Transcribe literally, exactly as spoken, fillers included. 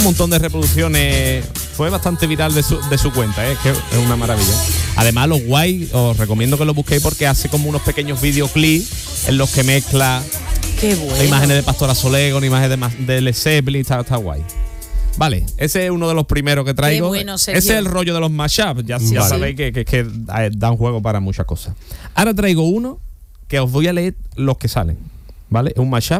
montón de reproducciones. Fue bastante viral de su, de su cuenta, ¿eh? Es que es una maravilla. Además, lo guay, os recomiendo que lo busquéis porque hace como unos pequeños videoclips en los que mezcla Qué bueno. imágenes de Pastora Soler con imágenes de, ma- de Led Zeppelin. Está, está guay. Vale, ese es uno de los primeros que traigo. Qué bueno, Sergio. Ese es el rollo de los mashups. Ya, ya Vale. sabéis que, que, que dan juego para muchas cosas. Ahora traigo uno que os voy a leer los que salen. ¿Vale? Es un mashup